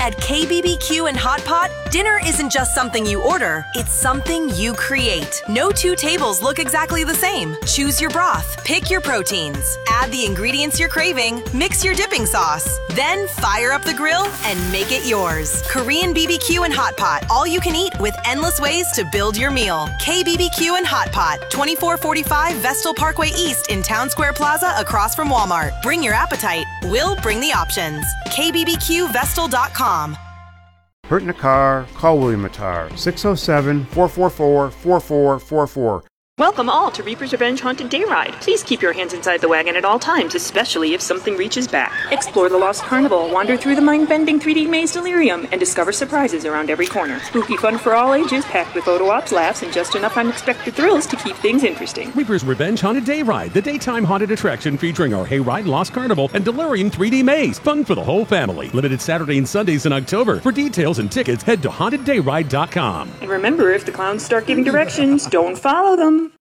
At KBBQ and Hot Pot, dinner isn't just something you order, it's something you create. No two tables look exactly the same. Choose your broth, pick your proteins, add the ingredients you're craving, mix your dipping sauce, then fire up the grill and make it yours. Korean BBQ and Hot Pot, all you can eat with endless ways to build your meal. KBBQ and Hot Pot, 2445 Vestal Parkway East in Town Square Plaza across from Walmart. Bring your appetite. We'll bring the options. KBBQVestal.com. Hurt in a car? Call William Attar, 607-444-4444. Welcome all to Reaper's Revenge Haunted Day Ride. Please keep your hands inside the wagon at all times, especially if something reaches back. Explore the Lost Carnival, wander through the mind-bending 3D maze delirium, and discover surprises around every corner. Spooky fun for all ages, packed with photo ops, laughs, and just enough unexpected thrills to keep things interesting. Reaper's Revenge Haunted Day Ride, the daytime haunted attraction featuring our Hayride, Lost Carnival, and Delirium 3D maze. Fun for the whole family. Limited Saturday and Sundays in October. For details and tickets, head to HauntedDayride.com. And remember, if the clowns start giving directions, don't follow them.